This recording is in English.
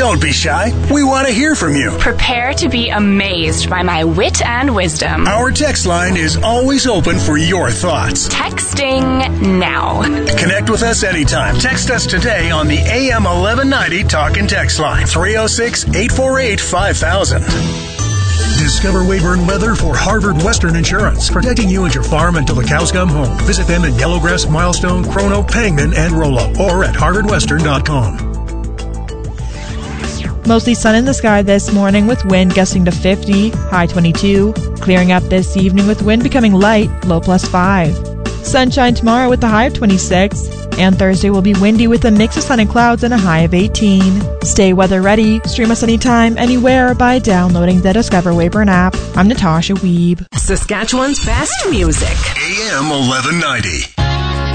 Don't be shy. We want to hear from you. Prepare to be amazed by my wit and wisdom. Our text line is always open for your thoughts. Texting now. Connect with us anytime. Text us today on the AM 1190 Talk and Text line. 306-848-5000. Discover Wayburn Weather for Harvard Western Insurance, protecting you and your farm until the cows come home. Visit them in Yellowgrass, Milestone, Chrono, Pangman, and Rollo, or at harvardwestern.com. Mostly sun in the sky this morning with wind gusting to 50, high 22. Clearing up this evening with wind becoming light, low +5. Sunshine tomorrow with a high of 26. And Thursday will be windy with a mix of sun and clouds and a high of 18. Stay weather ready. Stream us anytime, anywhere by downloading the Discover Wayburn app. I'm Natasha Wiebe. Saskatchewan's best music. AM 1190.